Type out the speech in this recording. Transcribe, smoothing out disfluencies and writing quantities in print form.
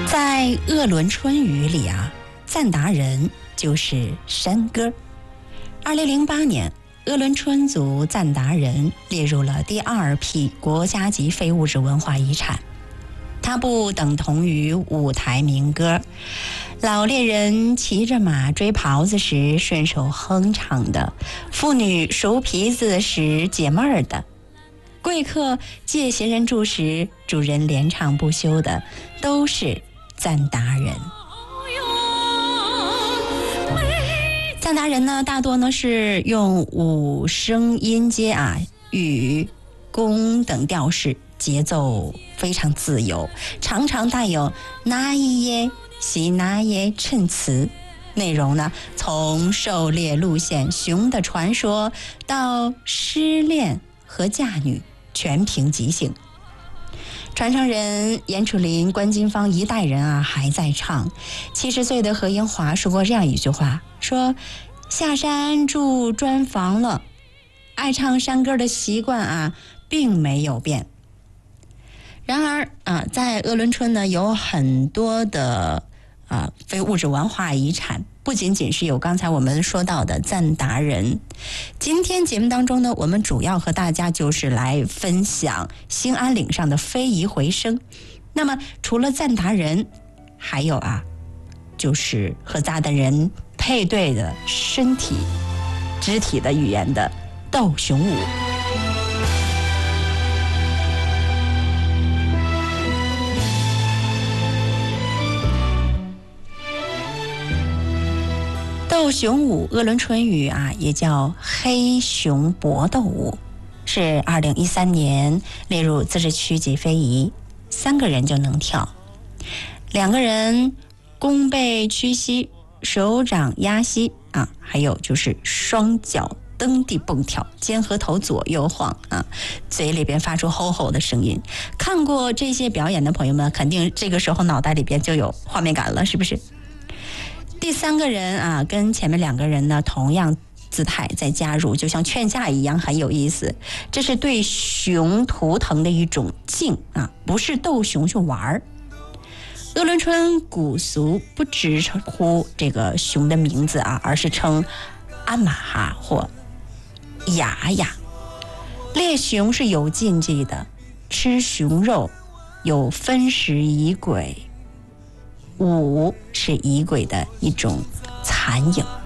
在鄂伦春语里啊，赞达人就是山歌。2008年，鄂伦春族赞达人列入了第2批国家级非物质文化遗产。它不等同于舞台民歌，老猎人骑着马追狍子时顺手哼唱的，妇女熟皮子时解闷儿的，贵客借闲人住时主人连唱不休的，都是赞达人。赞达人呢，大多呢是用5声音阶啊、羽、宫等调式，节奏非常自由，常常带有那一耶、西那耶衬词。内容呢，从狩猎路线、熊的传说到失恋和嫁女，全凭即兴。传承人严楚林、关金芳一代人啊还在唱。70岁的何英华说过这样一句话，说下山住砖房了，爱唱山歌的习惯啊并没有变。然而啊，在鄂伦春呢有很多的非物质文化遗产，不仅仅是有刚才我们说到的赞达人。今天节目当中呢，我们主要和大家就是来分享兴安岭上的非遗回声。那么除了赞达人，还有就是和赞达人配对的身体肢体的语言的斗熊舞。斗熊舞鄂伦春语也叫黑熊搏斗舞，是2013年列入自治区级非遗，3个人就能跳，2个人弓背屈膝，手掌压膝还有就是双脚蹬地蹦跳，肩和头左右晃嘴里边发出吼吼的声音。看过这些表演的朋友们，肯定这个时候脑袋里边就有画面感了，是不是？第3个人跟前面2个人呢同样姿态再加入，就像劝架一样，很有意思。这是对熊图腾的一种敬不是斗熊去玩。鄂伦春古俗不直呼这个熊的名字而是称阿玛哈或雅雅。猎熊是有禁忌的，吃熊肉有分食仪轨，舞是仪轨的一种残影。